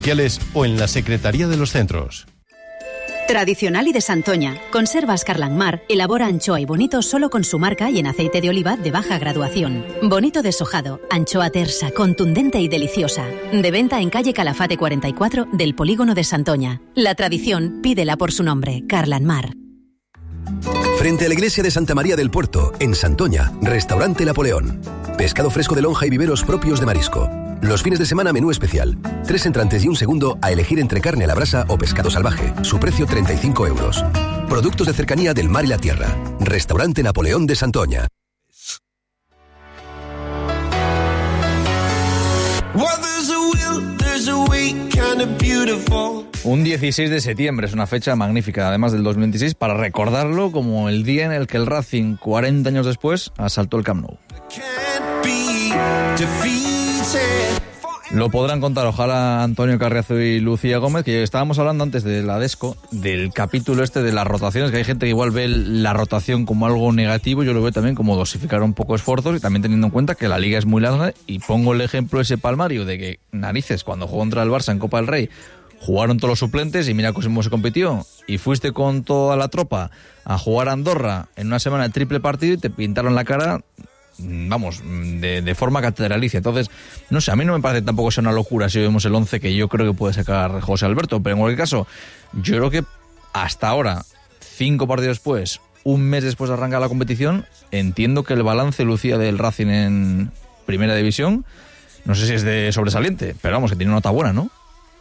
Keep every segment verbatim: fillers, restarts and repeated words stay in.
o en la Secretaría de los Centros. Tradicional y de Santoña, Conservas Carlangmar elabora anchoa y bonito solo con su marca y en aceite de oliva de baja graduación. Bonito deshojado, anchoa tersa, contundente y deliciosa. De venta en calle Calafate cuarenta y cuatro del Polígono de Santoña. La tradición, pídela por su nombre, Carlangmar. Frente a la iglesia de Santa María del Puerto, en Santoña, Restaurante Napoleón. Pescado fresco de lonja y viveros propios de marisco. Los fines de semana menú especial. Tres entrantes y un segundo a elegir entre carne a la brasa o pescado salvaje. Su precio treinta y cinco euros. Productos de cercanía del mar y la tierra. Restaurante Napoleón de Santoña. Un dieciséis de septiembre es una fecha magnífica, además del dos mil veintiséis, para recordarlo como el día en el que el Racing, cuarenta años después, asaltó el Camp Nou. Lo podrán contar, ojalá, Antonio Carriazo y Lucía Gómez, que estábamos hablando antes de la Desco, del capítulo este de las rotaciones, que hay gente que igual ve la rotación como algo negativo, yo lo veo también como dosificar un poco esfuerzos y también teniendo en cuenta que la liga es muy larga, y pongo el ejemplo ese palmario de que, narices, cuando jugó contra el Barça en Copa del Rey, jugaron todos los suplentes y mira cómo se compitió, y fuiste con toda la tropa a jugar a Andorra en una semana de triple partido y te pintaron la cara, vamos, de, de forma catedralicia. Entonces, no sé, a mí no me parece tampoco sea una locura si vemos el once que yo creo que puede sacar José Alberto, pero en cualquier caso, yo creo que hasta ahora, cinco partidos después, un mes después de arrancar la competición, entiendo que el balance, Lucía, del Racing en Primera División, no sé si es de sobresaliente, pero vamos, que tiene una nota buena, ¿no?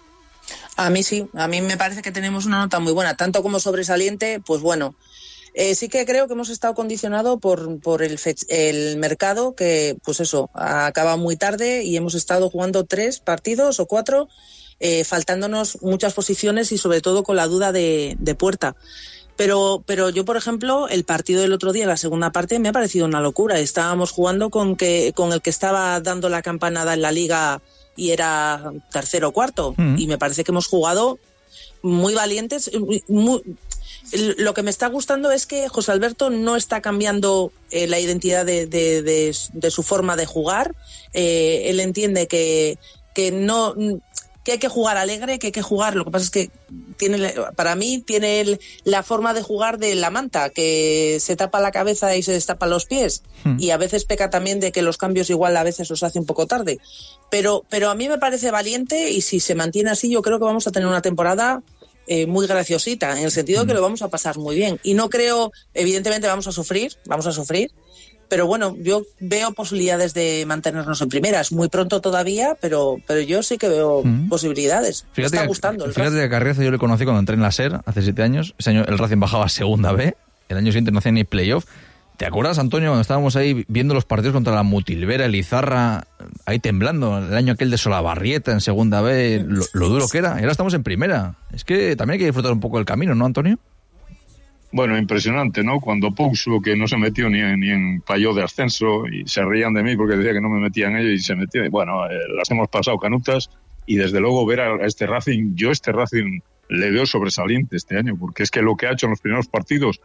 A mí sí, a mí me parece que tenemos una nota muy buena, tanto como sobresaliente, pues bueno. Eh, sí que creo que hemos estado condicionados por, por el, fech- el mercado, que pues eso, ha acabado muy tarde y hemos estado jugando tres partidos o cuatro, eh, faltándonos muchas posiciones y sobre todo con la duda de, de puerta. Pero, pero yo, por ejemplo, el partido del otro día, la segunda parte, me ha parecido una locura. Estábamos jugando con, que, con el que estaba dando la campanada en la liga y era tercero o cuarto. Mm. Y me parece que hemos jugado muy valientes, muy... Lo que me está gustando es que José Alberto no está cambiando eh, la identidad de, de, de, de su forma de jugar. Eh, él entiende que, que no que hay que jugar alegre, que hay que jugar. Lo que pasa es que tiene, para mí tiene el, la forma de jugar de la manta, que se tapa la cabeza y se destapa los pies. Hmm. Y a veces peca también de que los cambios igual a veces los hace un poco tarde. Pero, pero a mí me parece valiente y si se mantiene así yo creo que vamos a tener una temporada Eh, muy graciosita, en el sentido de que lo vamos a pasar muy bien. Y no creo, evidentemente vamos a sufrir, vamos a sufrir, pero bueno, yo veo posibilidades de mantenernos en primera. Es muy pronto todavía, pero pero yo sí que veo mm. posibilidades. Fíjate, me está que, gustando. El fíjate que a Carriazo yo le conocí cuando entré en la SER, hace siete años. Ese año el Racing bajaba a segunda B, el año siguiente no hacía ni playoff. ¿Te acuerdas, Antonio, cuando estábamos ahí viendo los partidos contra la Mutilvera, el Izarra, ahí temblando, el año aquel de Solabarrieta en segunda B, lo, lo duro que era? Y ahora estamos en primera. Es que también hay que disfrutar un poco del camino, ¿no, Antonio? Bueno, impresionante, ¿no? Cuando Pouso, que no se metió ni en, ni en playoff de ascenso, y se reían de mí porque decía que no me metía en ello y se metió. Bueno, eh, las hemos pasado canutas y desde luego ver a, a este Racing, yo este Racing le veo sobresaliente este año, porque es que lo que ha hecho en los primeros partidos,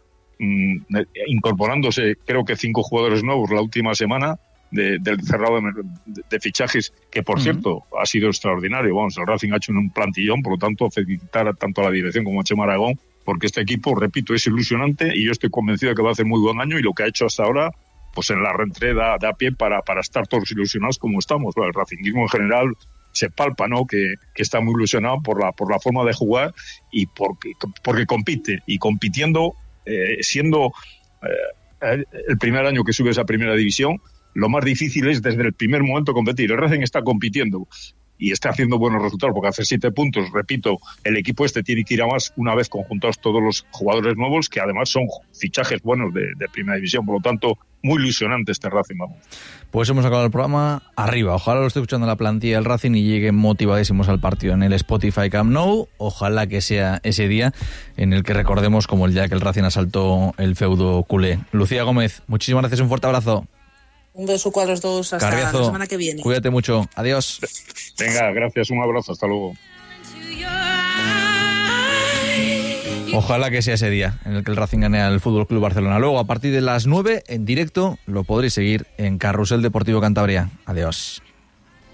incorporándose creo que cinco jugadores nuevos la última semana de, del cerrado de, de, de fichajes, que por uh-huh. cierto ha sido extraordinario. Vamos, el Racing ha hecho un plantillón, por lo tanto felicitar a, tanto a la dirección como a Chema Aragón, porque este equipo, repito, es ilusionante y yo estoy convencido de que va a hacer muy buen año, y lo que ha hecho hasta ahora, pues en la reentrée da, da pie para, para estar todos ilusionados como estamos. Bueno, el racinguismo en general se palpa, ¿no? Que, que está muy ilusionado por la, por la forma de jugar y porque, porque compite, y compitiendo, Eh, siendo eh, el primer año que subes a Primera División, lo más difícil es desde el primer momento competir. El Racing está compitiendo y está haciendo buenos resultados, porque hace siete puntos, repito, el equipo este tiene que ir a más una vez conjuntados todos los jugadores nuevos, que además son fichajes buenos de, de Primera División. Por lo tanto, muy ilusionante este Racing, vamos. Pues hemos acabado el programa arriba. Ojalá lo esté escuchando la plantilla del Racing y lleguen motivadísimos al partido en el Spotify Camp Nou. Ojalá que sea ese día en el que recordemos como el día que el Racing asaltó el feudo culé. Lucía Gómez, muchísimas gracias, un fuerte abrazo. Un beso a los dos, hasta Carriazo, la semana que viene. Cuídate mucho, adiós. Venga, gracias, un abrazo, hasta luego. Ojalá que sea ese día en el que el Racing gane al F C Barcelona. Luego, a partir de las nueve, en directo, lo podréis seguir en Carrusel Deportivo Cantabria. Adiós.